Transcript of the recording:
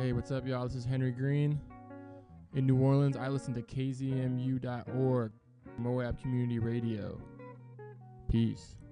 Hey, what's up, y'all? This is Henry Green. In New Orleans, I listen to KZMU.org, Moab Community Radio. Peace.